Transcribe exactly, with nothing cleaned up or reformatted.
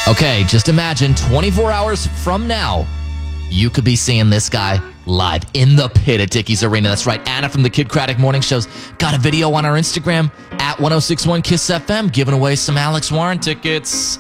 Okay, just imagine twenty-four hours from now, you could be seeing this guy live in the pit at Dickies Arena. That's right. Anna from the Kid Craddock Morning Show's got a video on our Instagram at ten sixty-one Kiss F M giving away some Alex Warren tickets.